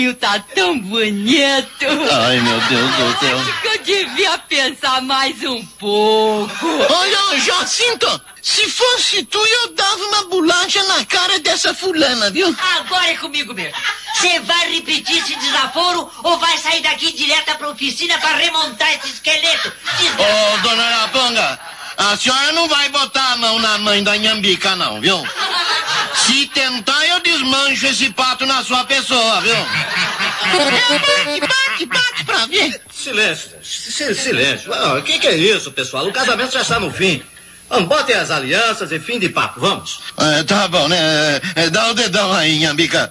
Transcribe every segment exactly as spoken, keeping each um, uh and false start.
Toninho tá tão bonito. Ai, meu Deus do céu. Acho que eu devia pensar mais um pouco. Olha, Jacinto, se fosse tu, eu dava uma bolacha na cara dessa fulana, viu? Agora é comigo mesmo. Você vai repetir esse desaforo ou vai sair daqui direto pra oficina pra remontar esse esqueleto? Ô, oh, dona Araponga, a senhora não vai botar a mão na mãe da Inhambica, não, viu? Se tentar, eu desmancho esse pato na sua pessoa, viu? Bate, bate, bate pra ver. Silêncio, silêncio. O que, que é isso, pessoal? O casamento já está no fim. Vamos, botem as alianças e fim de papo, vamos. É, tá bom, né? É, dá o dedão aí, Inhambica.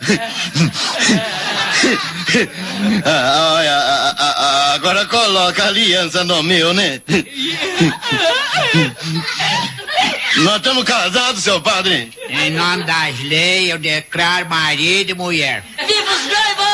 ah, olha, a, a, a, agora coloca a aliança no meu, né? Nós estamos casados, seu padre. Em nome das leis, eu declaro marido e mulher. Viva os noivos!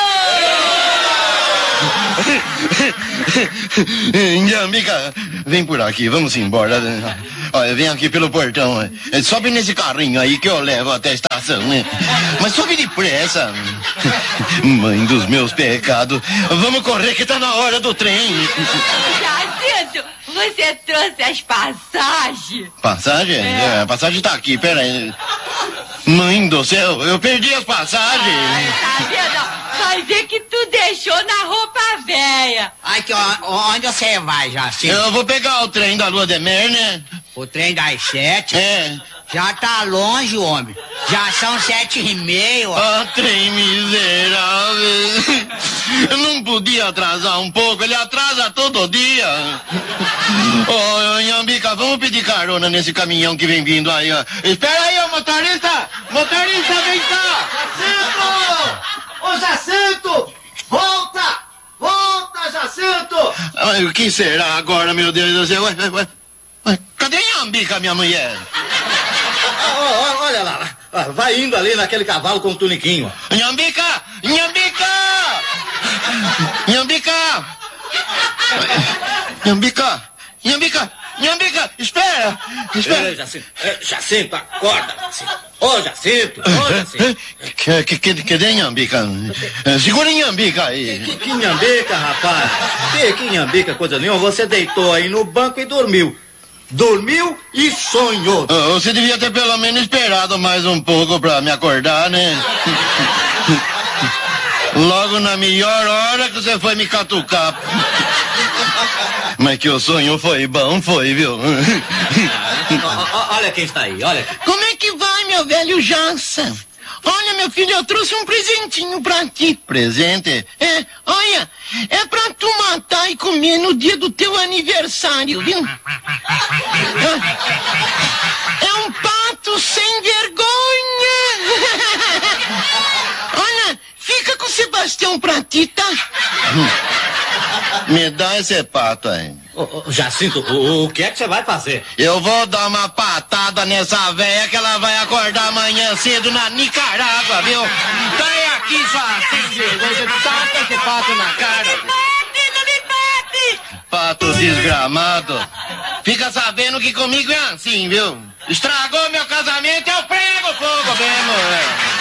Inhambica, vem por aqui, vamos embora. Olha, vem aqui pelo portão. Sobe nesse carrinho aí que eu levo até a estação, né? Mas sobe depressa. Mãe dos meus pecados. Vamos correr que tá na hora do trem. Jacinto, você trouxe as passagens? Passagem? É. A passagem tá aqui, peraí. Mãe do céu, eu perdi as passagens. Ai, tá vendo? Vai ver que tu deixou na roupa velha. Aqui, ó, onde você vai, Jacinto? Eu vou pegar o trem da Lua de Mer, né? O trem das sete? É. Já tá longe, homem. Já são sete e meia. Ah, trem miserável. Eu não podia atrasar um pouco, ele atrasa todo dia. Ô, oh, Inhambica, vamos pedir carona nesse caminhão que vem vindo aí, ó. Espera aí, ô motorista! Motorista, vem cá! Jacinto! Ô, Jacinto! Volta! Volta, Jacinto! Ah, o que será agora, meu Deus do céu? Ué, ué, ué. Ué, cadê a Inhambica, minha mulher? Ah, olha lá, lá, vai indo ali naquele cavalo com o tuniquinho. Inhambica! Inhambica! Inhambica! Inhambica! Inhambica! Inhambica! Espera! Espera! Ei, Jacinto, Ei, Jacinto, acorda, Jacinto. Ô, Jacinto, ô, Jacinto. Que, que, que, cadê a Inhambica? Segura a Inhambica aí. Que, que Inhambica, rapaz? Que, que Inhambica, coisa nenhuma. Você deitou aí no banco e dormiu. Dormiu e sonhou. Você devia ter pelo menos esperado mais um pouco pra me acordar, né? Logo na melhor hora que você foi me catucar. Mas que o sonho foi bom, foi, viu? Ah, olha quem está aí, olha. Como é que vai, meu velho Jansa? Olha, meu filho, eu trouxe um presentinho pra ti. Presente? É, olha, é pra tu matar e comer no dia do teu aniversário, viu? É, é um pato sem vergonha. Olha, fica com o Sebastião pra ti, tá? Me dá esse pato aí. Ô, ô, Jacinto, o, o que é que você vai fazer? Eu vou dar uma patada nessa véia que ela vai acordar amanhã cedo na Nicarágua, viu? Sai aqui, sua vergonha, taca esse pato na cara. Não me bate, não me bate! Pato desgramado. Fica sabendo que comigo é assim, viu? Estragou meu casamento, eu prego fogo mesmo.